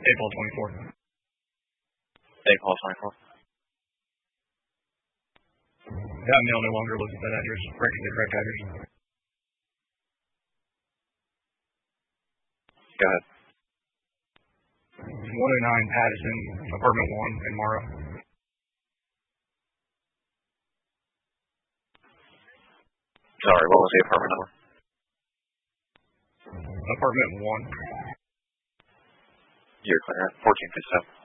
April 24th. April 24th. That mail no longer lives at that address. Correcting the correct address. Go ahead. 109 Patterson, apartment 1 in Morrow. Sorry, what was the apartment number? Apartment 1. You're clear. 1457.